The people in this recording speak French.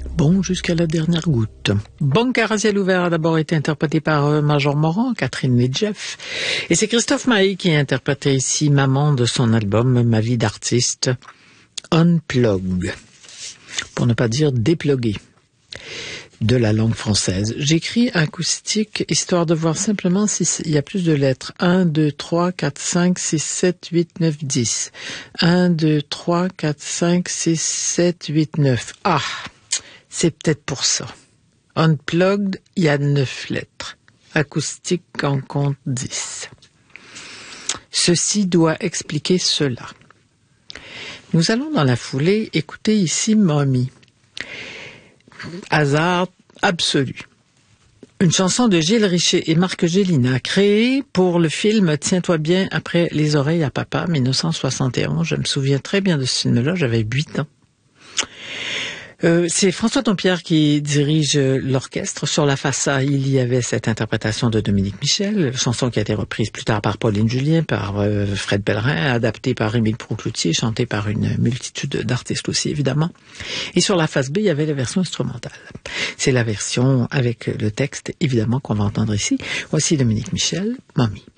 Bon jusqu'à la dernière goutte. Bancar à ciel ouvert a d'abord été interprété par Major Moran, Catherine et Jeff. Et c'est Christophe Maé qui a interprété ici Maman de son album Ma vie d'artiste, Unplug, pour ne pas dire déplugué, de la langue française. J'écris acoustique, histoire de voir simplement s'il y a plus de lettres. 1, 2, 3, 4, 5, 6, 7, 8, 9, 10. 1, 2, 3, 4, 5, 6, 7, 8, 9. Ah, c'est peut-être pour ça. Unplugged, il y a 9 lettres. Acoustique en compte 10. Ceci doit expliquer cela. Nous allons dans la foulée écouter ici Mommy. Hasard absolu. Une chanson de Gilles Richer et Marc Gélina, créée pour le film Tiens-toi bien après les oreilles à papa, 1971. Je me souviens très bien de ce film-là, j'avais 8 ans. C'est François Dompierre qui dirige l'orchestre. Sur la face A, il y avait cette interprétation de Dominique Michel, chanson qui a été reprise plus tard par Pauline Julien, par Fred Pellerin, adaptée par Émile Proucloutier, chantée par une multitude d'artistes aussi, évidemment. Et sur la face B, il y avait la version instrumentale. C'est la version avec le texte, évidemment, qu'on va entendre ici. Voici Dominique Michel, Mommy.